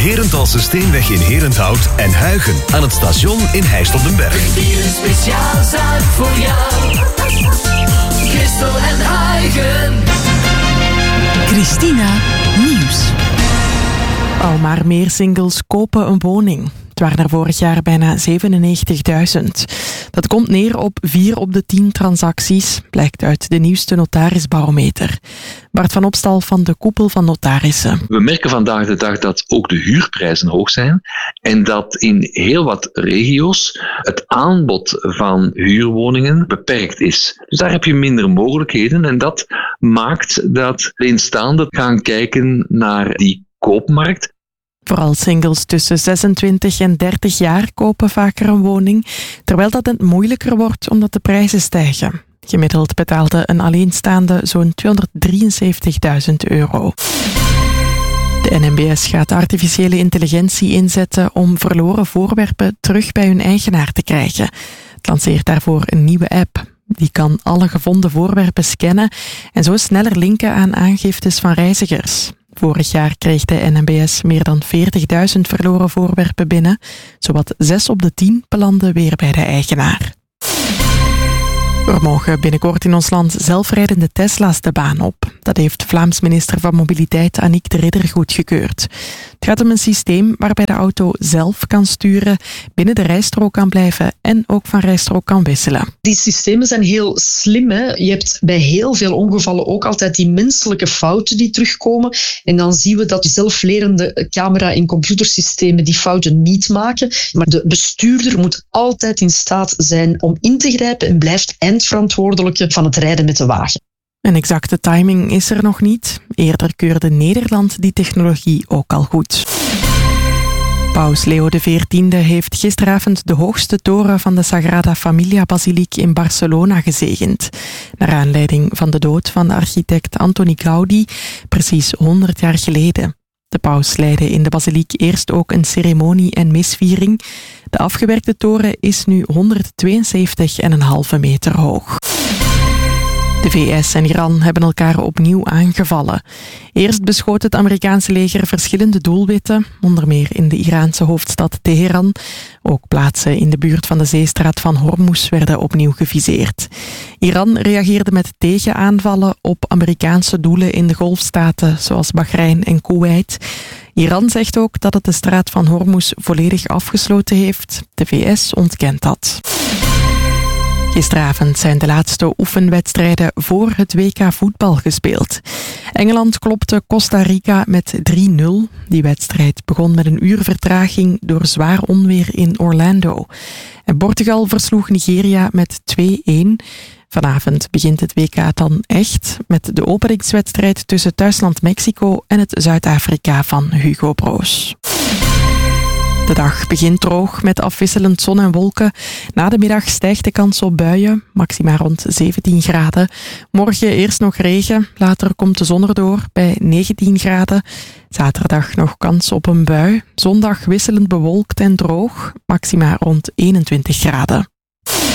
Herenthalse Steenweg in Herenthout en Huigen aan het station in Heist op den Berg. Hier een speciaal zaak voor jou. Christel en Huigen. Christina Nieuws. Al maar meer singles kopen een woning. Het waren er vorig jaar bijna 97.000. Dat komt neer op 4 op de 10 transacties, blijkt uit de nieuwste notarisbarometer. Bart van Opstal van de Koepel van Notarissen. We merken vandaag de dag dat ook de huurprijzen hoog zijn en dat in heel wat regio's het aanbod van huurwoningen beperkt is. Dus daar heb je minder mogelijkheden en dat maakt dat alleenstaanden gaan kijken naar die koopmarkt. Vooral singles tussen 26 en 30 jaar kopen vaker een woning, terwijl dat het moeilijker wordt omdat de prijzen stijgen. Gemiddeld betaalde een alleenstaande zo'n €273.000. De NMBS gaat artificiële intelligentie inzetten om verloren voorwerpen terug bij hun eigenaar te krijgen. Het lanceert daarvoor een nieuwe app. Die kan alle gevonden voorwerpen scannen en zo sneller linken aan aangiftes van reizigers. Vorig jaar kreeg de NMBS meer dan 40.000 verloren voorwerpen binnen. Zowat 6 op de 10 belanden weer bij de eigenaar. Er mogen binnenkort in ons land zelfrijdende Tesla's de baan op. Dat heeft Vlaams minister van Mobiliteit Annick de Ridder goedgekeurd. Het gaat om een systeem waarbij de auto zelf kan sturen, binnen de rijstrook kan blijven en ook van rijstrook kan wisselen. Die systemen zijn heel slim. Hè? Je hebt bij heel veel ongevallen ook altijd die menselijke fouten die terugkomen. En dan zien we dat de zelflerende camera- en computersystemen die fouten niet maken. Maar de bestuurder moet altijd in staat zijn om in te grijpen en blijft eindverantwoordelijke van het rijden met de wagen. Een exacte timing is er nog niet. Eerder keurde Nederland die technologie ook al goed. Paus Leo XIV heeft gisteravond de hoogste toren van de Sagrada Familia-basiliek in Barcelona gezegend. Naar aanleiding van de dood van architect Antoni Gaudi, precies 100 jaar geleden. De paus leidde in de basiliek eerst ook een ceremonie en misviering. De afgewerkte toren is nu 172,5 meter hoog. De VS en Iran hebben elkaar opnieuw aangevallen. Eerst beschoot het Amerikaanse leger verschillende doelwitten, onder meer in de Iraanse hoofdstad Teheran. Ook plaatsen in de buurt van de zeestraat van Hormuz werden opnieuw geviseerd. Iran reageerde met tegenaanvallen op Amerikaanse doelen in de golfstaten, zoals Bahrein en Kuwait. Iran zegt ook dat het de straat van Hormuz volledig afgesloten heeft. De VS ontkent dat. Gisteravond zijn de laatste oefenwedstrijden voor het WK voetbal gespeeld. Engeland klopte Costa Rica met 3-0. Die wedstrijd begon met een uur vertraging door zwaar onweer in Orlando. En Portugal versloeg Nigeria met 2-1. Vanavond begint het WK dan echt met de openingswedstrijd tussen thuisland Mexico en het Zuid-Afrika van Hugo Broos. De dag begint droog met afwisselend zon en wolken. Na de middag stijgt de kans op buien, maxima rond 17 graden. Morgen eerst nog regen, later komt de zon erdoor bij 19 graden. Zaterdag nog kans op een bui. Zondag wisselend bewolkt en droog, maxima rond 21 graden.